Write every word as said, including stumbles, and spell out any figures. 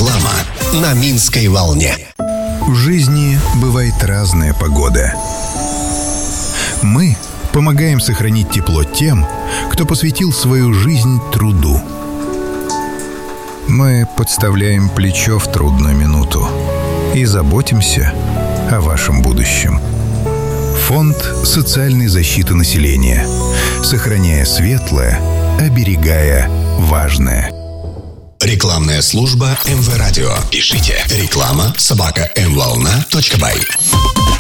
Реклама на Минской волне. В жизни бывает разная погода. Мы помогаем сохранить тепло тем, кто посвятил свою жизнь труду. Мы подставляем плечо в трудную минуту и заботимся о вашем будущем. Фонд социальной защиты населения. Сохраняя светлое, оберегая важное. Рекламная служба эм вэ Радио. Пишите реклама собака эм волна точка бай.